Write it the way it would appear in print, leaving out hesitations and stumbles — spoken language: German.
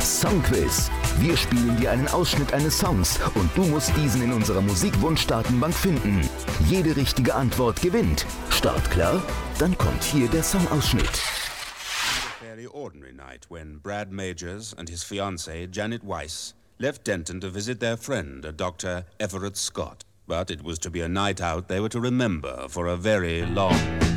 Das Songquiz. Wir spielen dir einen Ausschnitt eines Songs und du musst diesen in unserer Musikwunschdatenbank finden. Jede richtige Antwort gewinnt. Start klar? Dann kommt hier der Songausschnitt. A fairly ordinary night when Brad Majors and his fiancée Janet Weiss left Denton to visit their friend, a Dr. Everett Scott. But it was to be a night out they were to remember for a very long